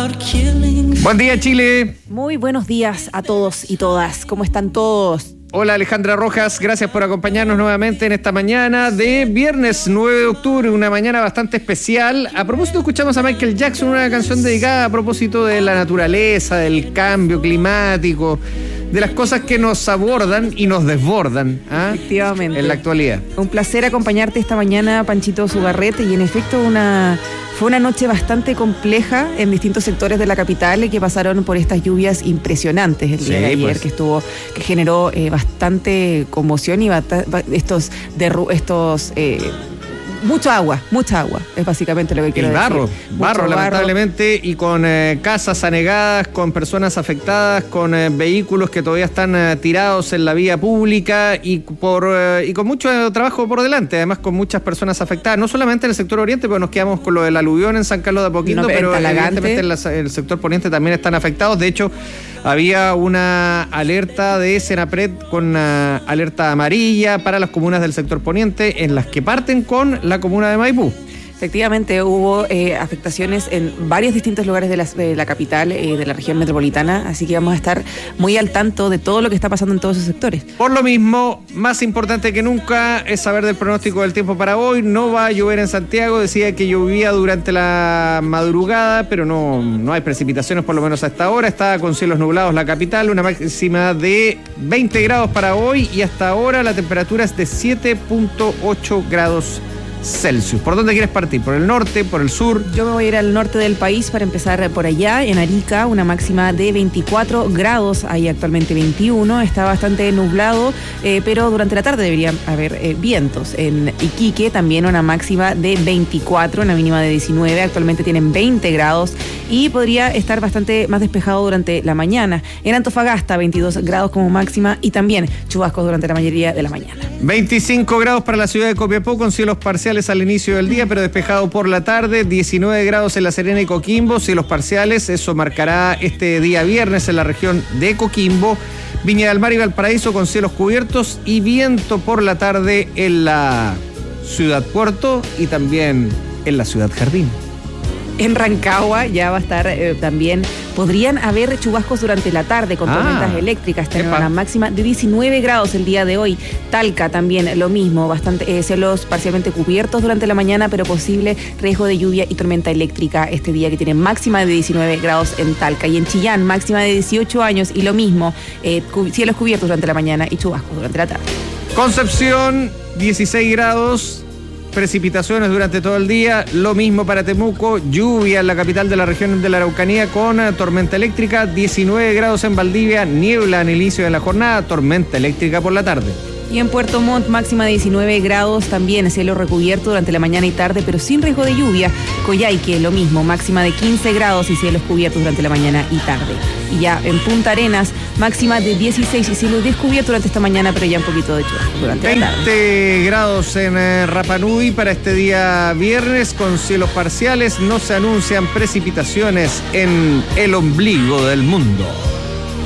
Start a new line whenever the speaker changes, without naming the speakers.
Buen día, Chile.
Muy buenos días a todos y todas. ¿Cómo están todos?
Hola, Alejandra Rojas, gracias por acompañarnos nuevamente en esta mañana de viernes 9 de octubre, una mañana bastante especial. A propósito, escuchamos a Michael Jackson, una canción dedicada a propósito de la naturaleza, del cambio climático, de las cosas que nos abordan y nos desbordan,
Efectivamente.
En la actualidad.
Un placer acompañarte esta mañana, Panchito Zugarrete, y en efecto fue una noche bastante compleja en distintos sectores de la capital que pasaron por estas lluvias impresionantes el día de ayer, pues. que generó bastante conmoción y mucha agua, es básicamente lo que quiero decir.
Barro, lamentablemente, y con casas anegadas, con personas afectadas, con vehículos que todavía están tirados en la vía pública y con mucho trabajo por delante, además con muchas personas afectadas, no solamente en el sector oriente, porque nos quedamos con lo del aluvión en San Carlos de Apoquindo, pero evidentemente en el sector poniente también están afectados. De hecho, había una alerta de Senapred con alerta amarilla para las comunas del sector poniente, en las que parten con la comuna de Maipú.
Efectivamente, hubo afectaciones en varios distintos lugares de la capital, de la región metropolitana, así que vamos a estar muy al tanto de todo lo que está pasando en todos esos sectores.
Por lo mismo, más importante que nunca es saber del pronóstico del tiempo para hoy. No va a llover en Santiago, decía que llovía durante la madrugada, pero no hay precipitaciones, por lo menos a esta hora. Está con cielos nublados la capital, una máxima de 20 grados para hoy, y hasta ahora la temperatura es de 7.8 grados Celsius. ¿Por dónde quieres partir? ¿Por el norte? ¿Por el sur?
Yo me voy a ir al norte del país para empezar por allá, en Arica, una máxima de 24 grados, hay actualmente 21, está bastante nublado, pero durante la tarde debería haber vientos. En Iquique también una máxima de 24, una mínima de 19, actualmente tienen 20 grados y podría estar bastante más despejado durante la mañana. En Antofagasta 22 grados como máxima y también chubascos durante la mayoría de la mañana.
25 grados para la ciudad de Copiapó, con cielos parciales al inicio del día, pero despejado por la tarde. 19 grados en La Serena y Coquimbo, cielos parciales. Eso marcará este día viernes en la región de Coquimbo. Viña del Mar y Valparaíso con cielos cubiertos y viento por la tarde en la ciudad Puerto y también en la ciudad Jardín.
En Rancagua ya va a estar también, podrían haber chubascos durante la tarde con tormentas eléctricas, tener una máxima de 19 grados el día de hoy. Talca también lo mismo, bastante cielos parcialmente cubiertos durante la mañana, pero posible riesgo de lluvia y tormenta eléctrica este día, que tiene máxima de 19 grados en Talca. Y en Chillán, máxima de 18 años y lo mismo, cielos cubiertos durante la mañana y chubascos durante la tarde.
Concepción, 16 grados. Precipitaciones durante todo el día, lo mismo para Temuco, lluvia en la capital de la región de la Araucanía con tormenta eléctrica, 19 grados en Valdivia, niebla en el inicio de la jornada, tormenta eléctrica por la tarde.
Y en Puerto Montt, máxima de 19 grados, también cielo recubierto durante la mañana y tarde, pero sin riesgo de lluvia. Coyhaique, lo mismo, máxima de 15 grados y cielos cubiertos durante la mañana y tarde. Y ya en Punta Arenas, máxima de 16 y cielo descubierto durante esta mañana, pero ya un poquito de chubasco durante la tarde.
20 grados en Rapa Nui para este día viernes, con cielos parciales. No se anuncian precipitaciones en el ombligo del mundo.